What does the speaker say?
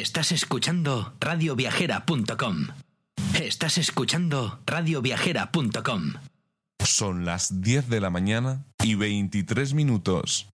Estás escuchando radioviajera.com. Estás escuchando radioviajera.com. Son las 10 de la mañana y 23 minutos.